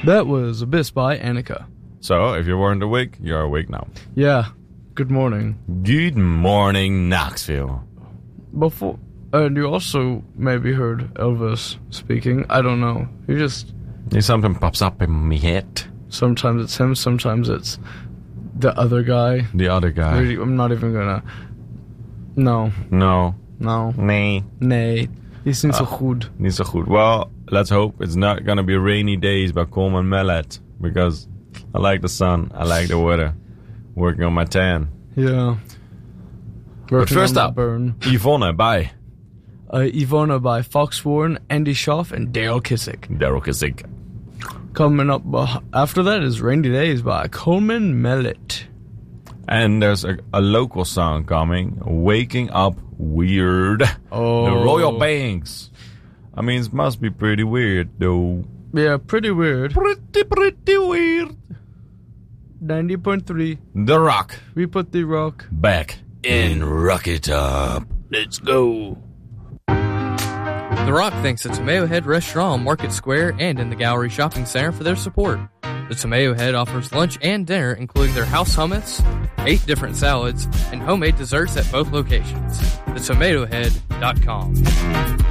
That was Abyss by Annika. So, if you weren't awake, you're awake now. Yeah. Good morning. Good morning, Knoxville. Before, and you also maybe heard Elvis speaking. I don't know. Something pops up in my head. Sometimes it's him, sometimes it's the other guy. The other guy. I'm not even gonna... No. Nee. Die is niet zo goed. Niet zo goed. Well, let's hope it's not gonna be rainy days by Coleman Mellett. Because I like the sun. I like the weather. Working on my tan. Yeah. But first up, Ivona by... Ivona by Fox Warren, Andy Schaaf, and Daryl Kissick. Coming up after that is Rainy Days by Coleman Mellett. And there's a local song coming, Waking Up Weird. Oh. The Royal Banks. I mean, it must be pretty weird, though. Yeah, pretty weird. Pretty weird. 90.3. The Rock. We put the rock back in Rock It Up. Let's go. The Rock thanks the Tomato Head Restaurant on Market Square and in the Gallery Shopping Center for their support. The Tomato Head offers lunch and dinner, including their house hummus, 8 different salads, and homemade desserts at both locations. TheTomatoHead.com.